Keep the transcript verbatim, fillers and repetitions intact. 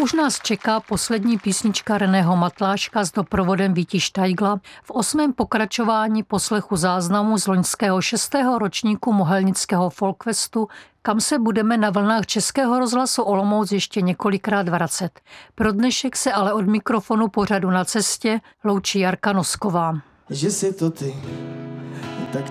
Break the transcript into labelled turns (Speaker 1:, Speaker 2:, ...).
Speaker 1: Už nás čeká poslední písnička Reného Matláška s doprovodem Víti Štajgla v osmém pokračování poslechu záznamu z loňského šestého ročníku Mohelnického folkfestu, kam se budeme na vlnách Českého rozhlasu Olomouc ještě několikrát vracet. Pro dnešek se ale od mikrofonu pořadu Na cestě loučí Jarka Nosková.
Speaker 2: Že si to ty